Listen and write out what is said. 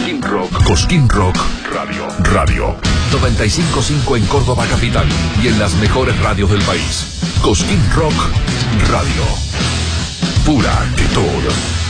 Cosquín Rock Radio 95.5 en Córdoba capital y en las mejores radios del país. Cosquín Rock Radio. Pura actitud.